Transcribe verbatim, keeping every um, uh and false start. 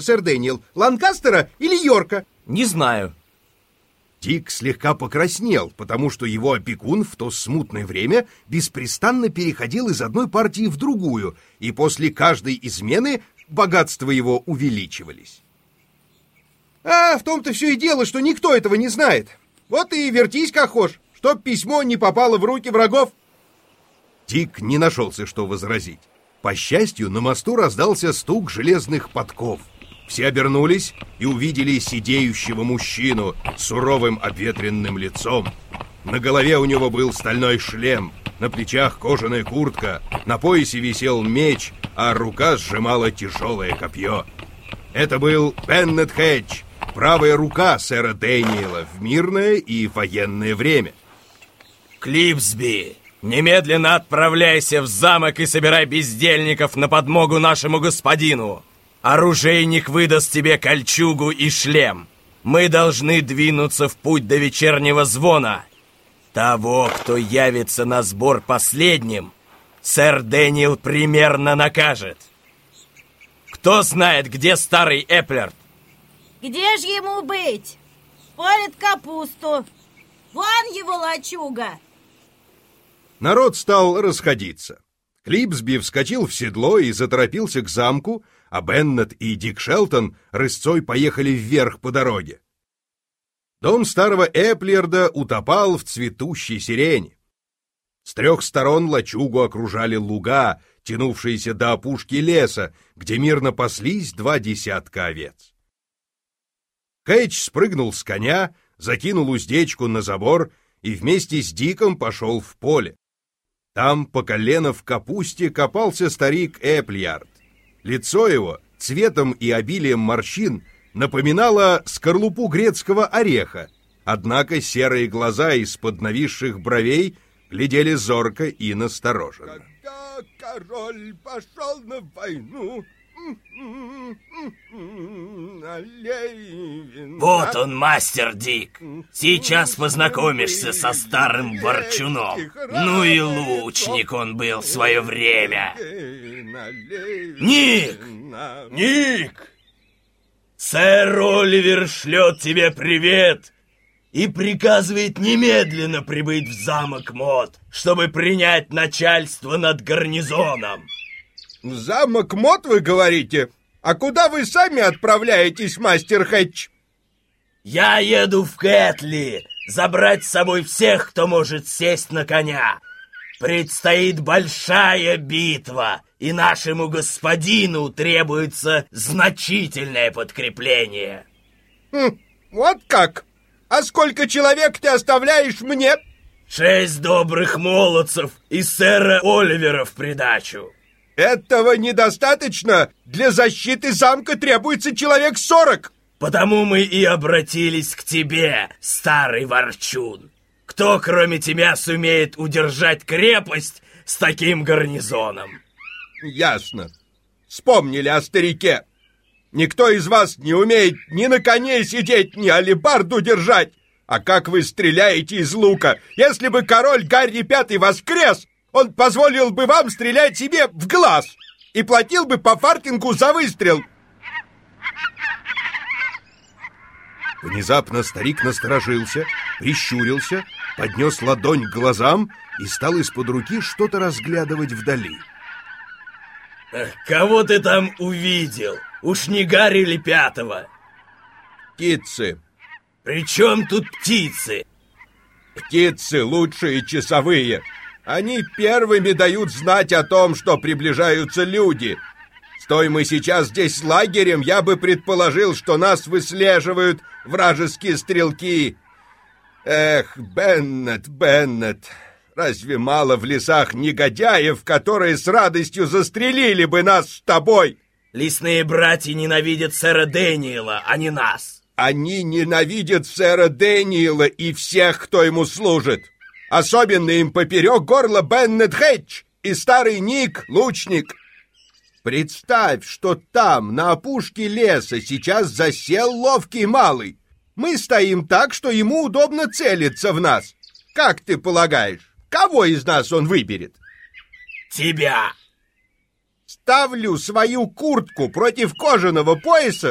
сэр Дэниел, Ланкастера или Йорка? Не знаю. Дик слегка покраснел, потому что его опекун в то смутное время беспрестанно переходил из одной партии в другую, и после каждой измены богатства его увеличивались. А в том-то все и дело, что никто этого не знает. Вот и вертись как хошь, чтоб письмо не попало в руки врагов. Дик не нашелся, что возразить. По счастью, на мосту раздался стук железных подков. Все обернулись и увидели сидеющего мужчину с суровым обветренным лицом. На голове у него был стальной шлем, на плечах кожаная куртка, на поясе висел меч, а рука сжимала тяжелое копье. Это был Беннет Хедж, правая рука сэра Дэниела в мирное и военное время. Клипсби, немедленно отправляйся в замок и собирай бездельников на подмогу нашему господину. Оружейник выдаст тебе кольчугу и шлем. Мы должны двинуться в путь до вечернего звона. Того, кто явится на сбор последним, сэр Дэниел примерно накажет. Кто знает, где старый Эплерд? Где ж ему быть? Полит капусту. Вон его лачуга. Народ стал расходиться. Клипсби вскочил в седло и заторопился к замку, а Беннет и Дик Шелтон рысцой поехали вверх по дороге. Дом старого Эплерда утопал в цветущей сирени. С трех сторон лачугу окружали луга, тянувшиеся до опушки леса, где мирно паслись два десятка овец. Хедж спрыгнул с коня, закинул уздечку на забор и вместе с Диком пошел в поле. Там по колено в капусте копался старик Эплярд. Лицо его, цветом и обилием морщин, напоминало скорлупу грецкого ореха, однако серые глаза из-под нависших бровей глядели зорко и настороженно. Когда король пошел на войну, вот он, мастер Дик. Сейчас познакомишься со старым ворчуном. Ну и лучник он был в свое время. Ник! Ник! Сэр Оливер шлет тебе привет и приказывает немедленно прибыть в замок Мод, чтобы принять начальство над гарнизоном. В замок Мод, вы говорите? А куда вы сами отправляетесь, мастер Хедж? Я еду в Кэтли, забрать с собой всех, кто может сесть на коня. Предстоит большая битва, и нашему господину требуется значительное подкрепление. Хм, вот как? А сколько человек ты оставляешь мне? Шесть добрых молодцев и сэра Оливера в придачу. Этого недостаточно. Для защиты замка требуется человек сорок. Потому мы и обратились к тебе, старый ворчун. Кто, кроме тебя, сумеет удержать крепость с таким гарнизоном? Ясно. Вспомнили о старике. Никто из вас не умеет ни на коне сидеть, ни алебарду держать. А как вы стреляете из лука? Если бы король Гарри Пятый воскрес, он позволил бы вам стрелять себе в глаз и платил бы по фартингу за выстрел. Внезапно старик насторожился, прищурился, поднес ладонь к глазам и стал из-под руки что-то разглядывать вдали. Кого ты там увидел? Уж не Гарри ли Пятого? Птицы. При чем тут птицы? Птицы лучшие часовые. Они первыми дают знать о том, что приближаются люди. Стой мы сейчас здесь лагерем, я бы предположил, что нас выслеживают вражеские стрелки. Эх, Беннет, Беннет, разве мало в лесах негодяев, которые с радостью застрелили бы нас с тобой? Лесные братья ненавидят сэра Дэниела, а не нас. Они ненавидят сэра Дэниела и всех, кто ему служит. Особенно им поперек горла Беннет Хедж и старый Ник, лучник. Представь, что там, на опушке леса, сейчас засел ловкий малый. Мы стоим так, что ему удобно целиться в нас. Как ты полагаешь, кого из нас он выберет? Тебя. Ставлю свою куртку против кожаного пояса